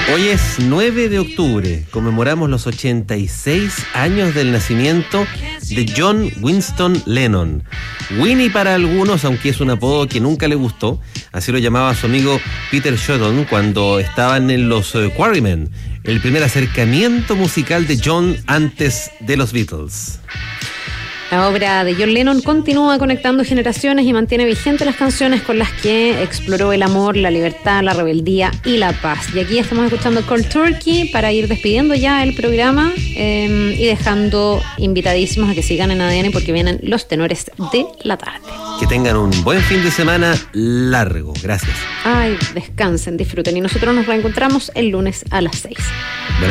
Hoy es 9 de octubre, conmemoramos los 86 años del nacimiento de John Winston Lennon. Winnie para algunos, aunque es un apodo que nunca le gustó, así lo llamaba su amigo Peter Shotton cuando estaban en los Quarrymen, el primer acercamiento musical de John antes de los Beatles. La obra de John Lennon continúa conectando generaciones y mantiene vigentes las canciones con las que exploró el amor, la libertad, la rebeldía y la paz. Y aquí estamos escuchando Cold Turkey para ir despidiendo ya el programa y dejando invitadísimos a que sigan en ADN porque vienen los tenores de la tarde. Que tengan un buen fin de semana largo. Gracias. Ay, descansen, disfruten y nosotros nos reencontramos el lunes a las 6.